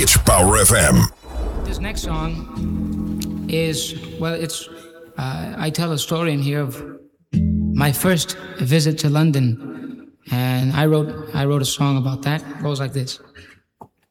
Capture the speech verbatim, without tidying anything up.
Hits Power F M. This next song is, well, it's, uh, I tell a story in here of my first visit to London, and I wrote, I wrote a song about that. It goes like this.